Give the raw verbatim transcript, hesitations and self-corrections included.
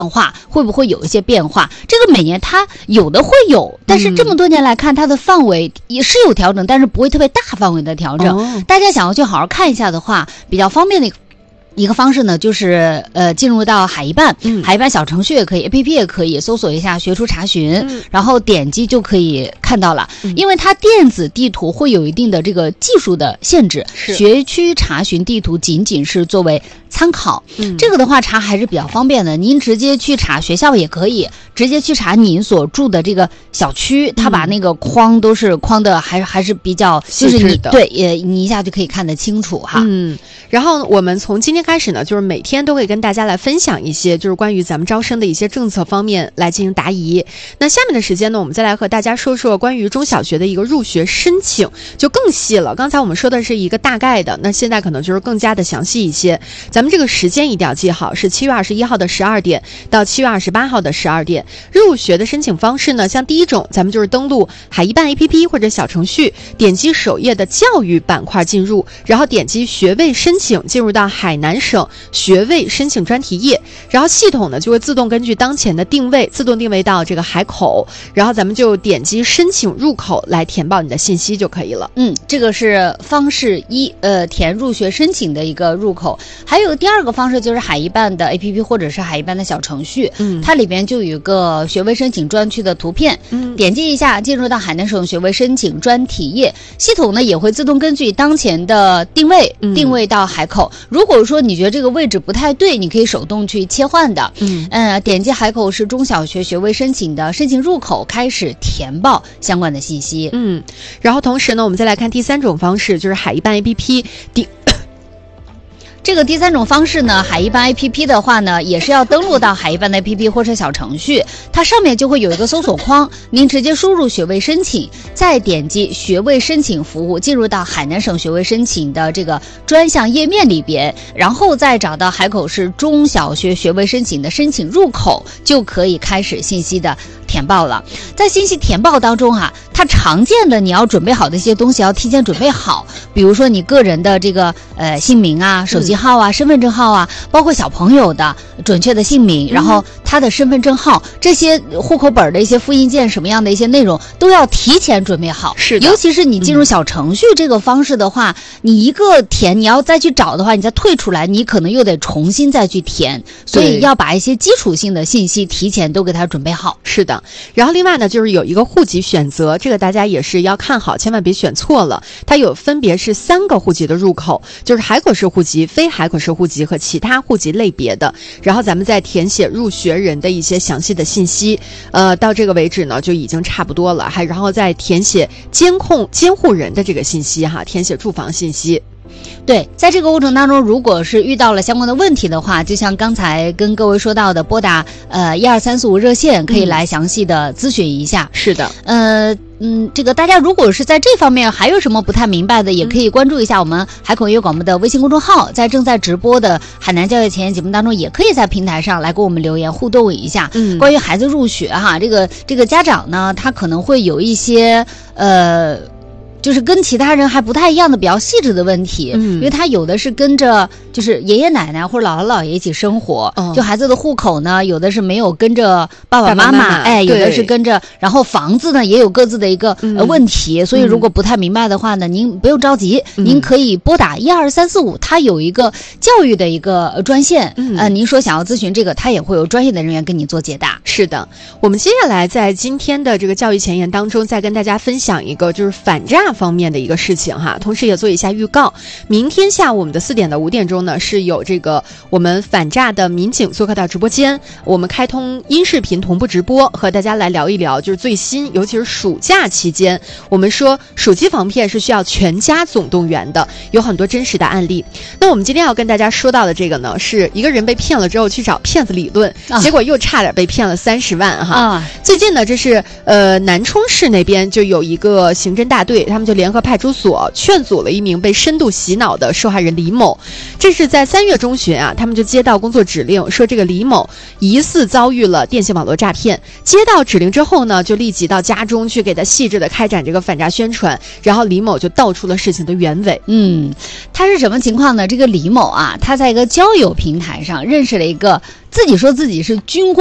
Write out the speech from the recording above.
化会不会有一些变化？这个每年它有的会有，但是这么多年来看，它的范围也是有调整，但是不会特别大范围的调整。哦、大家想要去好好看一下的话，比较方便的一个方式呢，就是呃进入到海一办，嗯、海一办小程序也可以 ，A P P 也可以搜索一下学出查询，嗯、然后点击就可以看到了。嗯、因为它电子地图会有一定的这个技术的限制，学区查询地图仅仅是作为参考。嗯、这个的话查还是比较方便的，您直接去查学校也可以，直接去查您所住的这个小区，它把那个框都是框的还是还是比较就是你对呃你一下就可以看得清楚哈。 嗯，然后我们从今天开始呢，就是每天都会跟大家来分享一些就是关于咱们招生的一些政策方面来进行答疑。那下面的时间呢，我们再来和大家说说关于中小学的一个入学申请，就更细了。刚才我们说的是一个大概的，那现在可能就是更加的详细一些。咱们这个时间一定要记好，是七月二十一号的十二点到七月二十八号的十二点。入学的申请方式呢，像第一种，咱们就是登录海一办 A P P 或者小程序，点击首页的教育板块进入，然后点击学位申请，进入到海南省学位申请专题页，然后系统呢就会自动根据当前的定位自动定位到这个海口，然后咱们就点击申请入口来填报你的信息就可以了。 嗯，这个是方式一，呃，填入学申请的一个入口。还有第二个方式就是海一办的 A P P 或者是海一办的小程序，嗯，它里边就有一个学位申请专区的图片，嗯，点击一下进入到海南省学位申请专题页，系统呢也会自动根据当前的定位、嗯、定位到海口。如果说你觉得这个位置不太对，你可以手动去切换的。嗯，呃，点击海口市中小学学位申请的申请入口，开始填报相关的信息。 嗯，然后同时呢，我们再来看第三种方式，就是海一办 A P P 第。 这个第三种方式呢，海一办 A P P 的话呢，也是要登录到海一办的 A P P 或者小程序，它上面就会有一个搜索框，您直接输入学位申请，再点击学位申请服务，进入到海南省学位申请的这个专项页面里边，然后再找到海口市中小学学位申请的申请入口，就可以开始信息的填报了。在信息填报当中啊，它常见的你要准备好的一些东西要提前准备好，比如说你个人的这个呃姓名啊、手机号啊、嗯、身份证号啊，包括小朋友的准确的姓名，嗯、然后他的身份证号，这些户口本的一些复印件什么样的一些内容都要提前准备好。 是的， 尤其是你进入小程序这个方式的话，嗯、你一个填你要再去找的话，你再退出来，你可能又得重新再去填，所以要把一些基础性的信息提前都给他准备好。 是的，然后另外呢，就是有一个户籍选择，这个大家也是要看好，千万别选错了。它有分别是三个户籍的入口，就是海口市户籍、非海口市户籍和其他户籍类别的。然后咱们再填写入学人的一些详细的信息，呃，到这个为止呢就已经差不多了。还然后再填写监控监护人的这个信息哈，填写住房信息。 对，在这个过程当中，如果是遇到了相关的问题的话，就像刚才跟各位说到的，拨打呃一二三四五热线，可以来详细的咨询一下。 嗯、是的， 呃。嗯，这个大家如果是在这方面还有什么不太明白的，也可以关注一下我们海口音乐广播的微信公众号，在正在直播的海南教育前沿节目当中，也可以在平台上来给我们留言互动一下。嗯，关于孩子入学哈，这个这个家长呢，他可能会有一些呃。就是跟其他人还不太一样的比较细致的问题，嗯，因为他有的是跟着就是爷爷奶奶或者姥姥姥爷一起生活，哦，就孩子的户口呢，有的是没有跟着爸爸妈妈，爸爸妈妈哎，有的是跟着，然后房子呢也有各自的一个、嗯、呃问题，所以如果不太明白的话呢，嗯、您不用着急，嗯、您可以拨打一二三四五，它有一个教育的一个专线，嗯、呃，您说想要咨询这个，它也会有专业的人员跟你做解答。 是的，我们接下来在今天的这个教育前沿当中，再跟大家分享一个就是反诈方面的一个事情哈，同时也做一下预告。明天下午我们的四点到五点钟呢，是有这个我们反诈的民警做客到直播间，我们开通音视频同步直播，和大家来聊一聊，就是最新，尤其是暑假期间，我们说暑期防骗是需要全家总动员的，有很多真实的案例。那我们今天要跟大家说到的这个呢，是一个人被骗了之后去找骗子理论，啊、结果又差点被骗了三十万哈。啊、最近呢，这是呃南充市那边就有一个刑侦大队，他们们就联合派出所劝阻了一名被深度洗脑的受害人李某。这是在三月中旬啊，他们就接到工作指令，说这个李某疑似遭遇了电信网络诈骗。接到指令之后呢，就立即到家中去给他细致的开展这个反诈宣传，然后李某就道出了事情的原委。 嗯，他是什么情况呢？这个李某啊，他在一个交友平台上认识了一个自己说自己是军官